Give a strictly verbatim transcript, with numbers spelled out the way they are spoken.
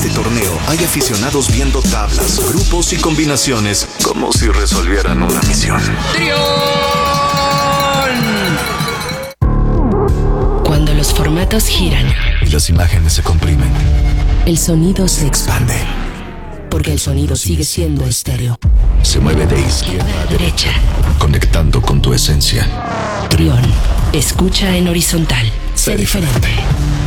este torneo hay aficionados viendo tablas, grupos y combinaciones como si resolvieran una misión. ¡Trión! Cuando los formatos giran Y las imágenes se comprimen. el sonido se expande. Porque el sonido sigue siendo estéreo. Se mueve de izquierda a Derecha. conectando con tu esencia. Trión. Escucha en horizontal. Sé diferente.